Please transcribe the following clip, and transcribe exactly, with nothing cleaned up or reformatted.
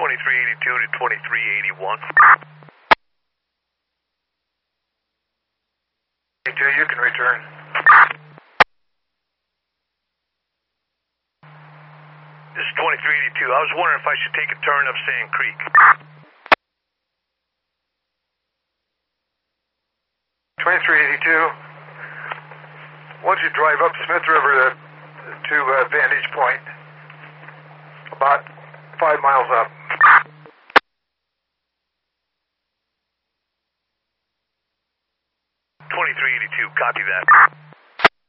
twenty-three eighty-two to twenty-three eighty-one. eighty-two, you can return. This is twenty-three eighty-two. I was wondering if I should take a turn up Sand Creek. twenty-three eighty-two. Once you drive up Smith River to, to uh, Vantage Point, about five miles up. twenty-three eighty-two, copy that.